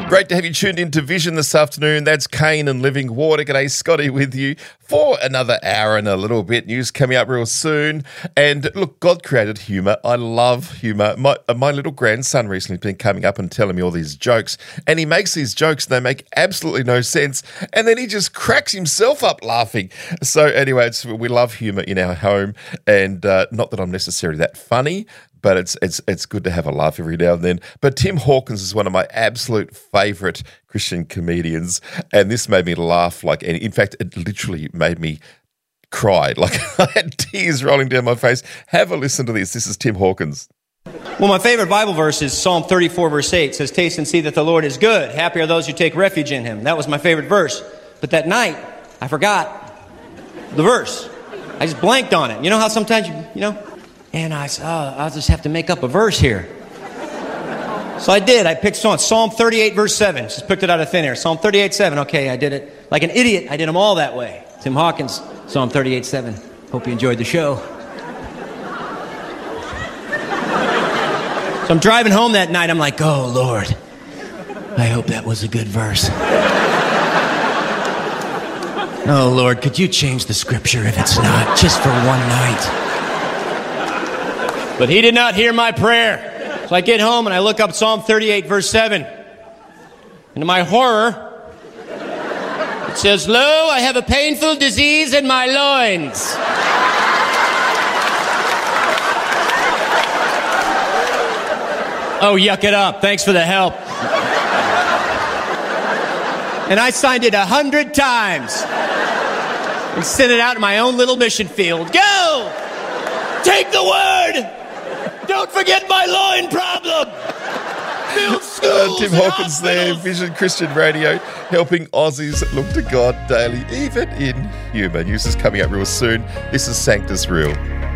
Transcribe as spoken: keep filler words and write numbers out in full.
Great to have you tuned into Vision this afternoon. That's Kane and Living Water. G'day, Scotty with you for another hour and a little bit. News coming up real soon. And look, God created humour. I love humour. My, uh, my little grandson recently has been coming up and telling me all these jokes. And he makes these jokes and they make absolutely no sense. And then he just cracks himself up laughing. So anyway, it's, we love humour in our home. And uh, not that I'm necessarily that funny, but it's it's it's good to have a laugh every now and then. But Tim Hawkins is one of my absolute favourite Christian comedians, and this made me laugh like any. In fact, it literally made me cry. Like I had tears rolling down my face. Have a listen to this. This is Tim Hawkins. Well, my favorite Bible verse is Psalm thirty-four, verse eight. It says, "Taste and see that the Lord is good. Happy are those who take refuge in him." That was my favorite verse. But that night, I forgot the verse. I just blanked on it. You know how sometimes you, you know? And I said, oh, I'll just have to make up a verse here. So I did. I picked Psalm, Psalm thirty-eight, verse seven. Just picked it out of thin air. Psalm thirty-eight, seven. Okay, I did it. Like an idiot, I did them all that way. Tim Hawkins, Psalm thirty-eight, seven. Hope you enjoyed the show. So I'm driving home that night. I'm like, oh, Lord, I hope that was a good verse. Oh, Lord, could you change the scripture if it's not, just for one night? But he did not hear my prayer. So I get home and I look up Psalm thirty-eight, verse seven. And to my horror, it says, "Lo, I have a painful disease in my loins." Oh, yuck it up. Thanks for the help. And I signed it a hundred times and sent it out in my own little mission field. Go! Take the word! Don't forget my loin problem! Build schools uh, Tim and Hawkins there, hospitals. Vision Christian Radio, helping Aussies look to God daily, even in humour. News is coming up real soon. This is Sanctus Real.